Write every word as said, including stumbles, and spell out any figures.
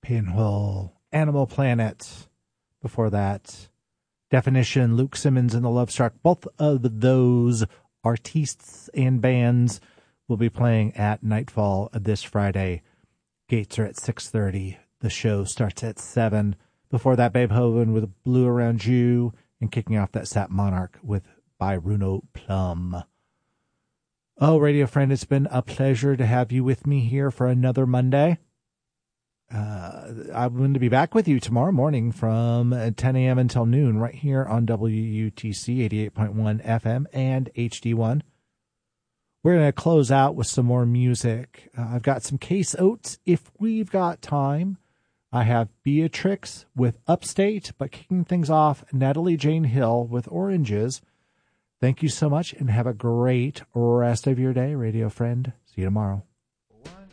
Pinhole, Animal Planet. Before that, Definition, Luke Simmons and the Love Struck. Both of those artists and bands will be playing at Nightfall this Friday. Gates are at six thirty. The show starts at seven. Before that, Babe Hoven with Blue Around You, and kicking off that Sap Monarch with By Runo Plum. Oh, radio friend, it's been a pleasure to have you with me here for another Monday. Uh, I'm going to be back with you tomorrow morning from ten a.m. until noon right here on W U T C eighty-eight point one F M and H D one. We're going to close out with some more music. Uh, I've got some Case Oates if we've got time. I have Beatrix with Upstate, but kicking things off, Natalie Jane Hill with Oranges. Thank you so much and have a great rest of your day, radio friend. See you tomorrow.